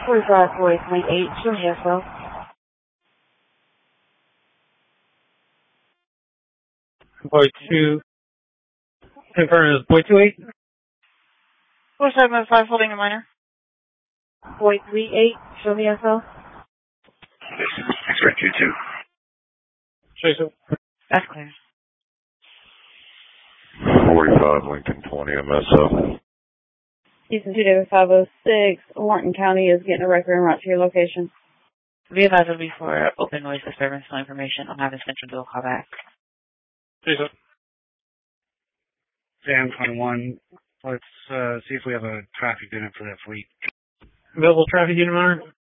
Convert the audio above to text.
4548, show me SO. 2, confirm is boy 28. 475 holding a minor. Boy 38, show me SO. X-ray 22. Tracer. That's clear. 45 Lincoln 20 MSO. Houston 2 David 506, Horton County is getting a record en route to your location. Be advised it'll be for open noise disturbance, no information. I'm having Central do a call back. Tracer. Sam 21, let's see if we have a traffic unit for that fleet. Available traffic unit monitor.